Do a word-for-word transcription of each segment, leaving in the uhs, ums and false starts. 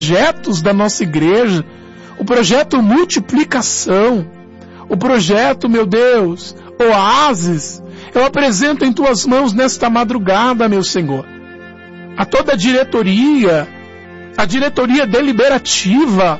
projetos da nossa igreja, o projeto multiplicação, o projeto, meu Deus, oásis, eu apresento em tuas mãos nesta madrugada, meu Senhor, a toda a diretoria, a diretoria deliberativa.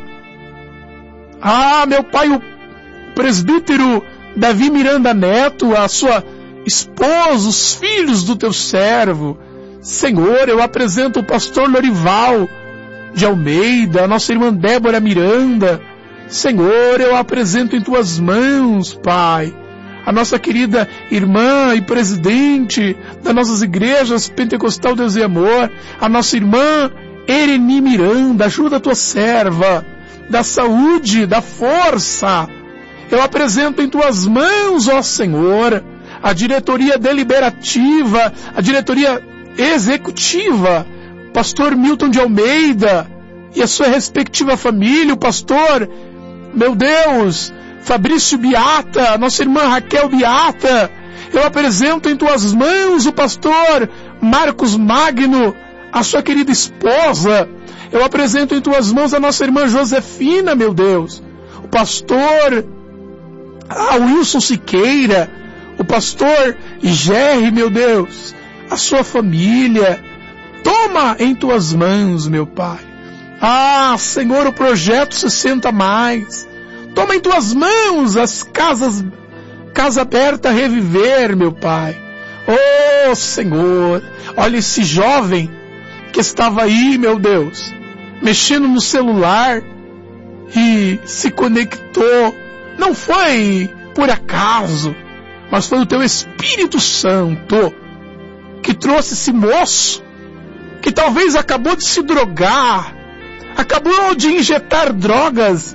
Ah, meu Pai, o presbítero Davi Miranda Neto, a sua esposa, os filhos do teu servo. Senhor, eu apresento o pastor Lorival de Almeida, a nossa irmã Débora Miranda. Senhor, eu apresento em tuas mãos, Pai, a nossa querida irmã e presidente das nossas igrejas Pentecostal Deus e Amor, a nossa irmã Ereni Miranda. Ajuda a tua serva, da saúde, da força. Eu apresento em tuas mãos, ó Senhor, a diretoria deliberativa, a diretoria executiva, pastor Milton de Almeida e a sua respectiva família, o pastor, meu Deus, Fabrício Biata, nossa irmã Raquel Biata. Eu apresento em tuas mãos o pastor Marcos Magno, a sua querida esposa. Eu apresento em tuas mãos a nossa irmã Josefina, meu Deus, o pastor ah, Wilson Siqueira, o pastor Gerry, meu Deus, a sua família. Toma em tuas mãos, meu Pai. Ah, Senhor, o projeto sessenta mais. Toma em tuas mãos as casas, Casa Aberta Reviver, meu Pai. Oh, Senhor, olha esse jovem que estava aí, meu Deus, mexendo no celular e se conectou. Não foi por acaso, mas foi o teu Espírito Santo que trouxe esse moço que talvez acabou de se drogar, acabou de injetar drogas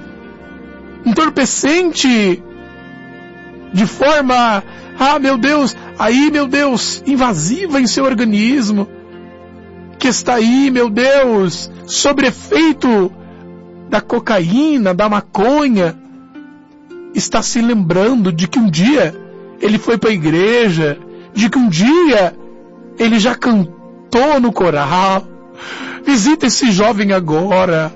entorpecente de forma, ah meu Deus, aí meu Deus, invasiva em seu organismo, que está aí, meu Deus, sob efeito da cocaína, da maconha, está se lembrando de que um dia ele foi para a igreja, de que um dia ele já cantou no coral. Visita esse jovem agora,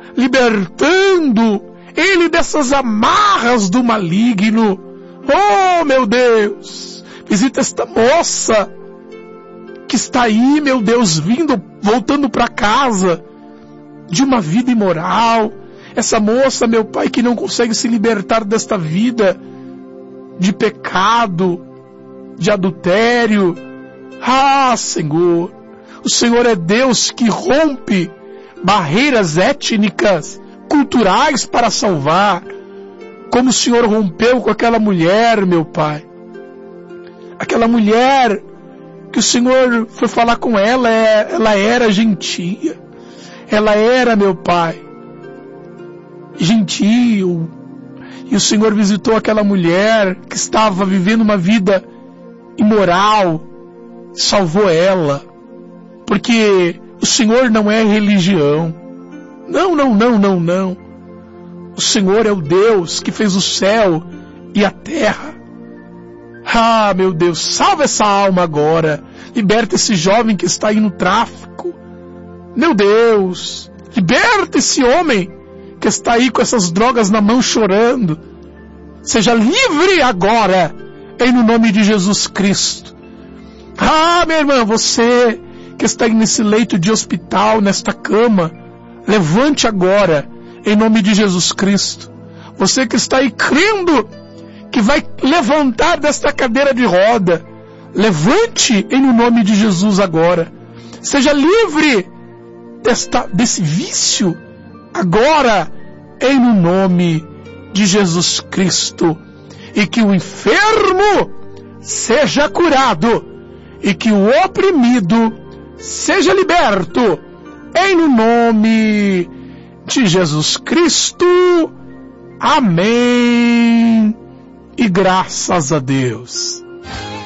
libertando ele dessas amarras do maligno. Oh, meu Deus, visita esta moça que está aí, meu Deus, vindo, voltando para casa de uma vida imoral. Essa moça, meu Pai, que não consegue se libertar desta vida de pecado, de adultério. Ah, Senhor, o Senhor é Deus que rompe barreiras étnicas, culturais para salvar, como o Senhor rompeu com aquela mulher, meu Pai. Aquela mulher que o Senhor foi falar com ela, ela era gentia, ela era, meu Pai, gentil, e o Senhor visitou aquela mulher que estava vivendo uma vida imoral, salvou ela, porque o Senhor não é religião. Não, não, não, não, não. O Senhor é o Deus que fez o céu e a terra. Ah, meu Deus, salva essa alma agora. Liberta esse jovem que está aí no tráfico. Meu Deus, liberta esse homem que está aí com essas drogas na mão chorando. Seja livre agora, em nome de Jesus Cristo. Ah, minha irmã, você que está aí nesse leito de hospital, nesta cama, levante agora, em nome de Jesus Cristo. Você que está aí crendo que vai levantar desta cadeira de roda, levante em nome de Jesus agora. Seja livre desta, desse vício agora, em nome de Jesus Cristo. E que o enfermo seja curado, e que o oprimido seja liberto, em nome de Jesus Cristo. Amém. E graças a Deus.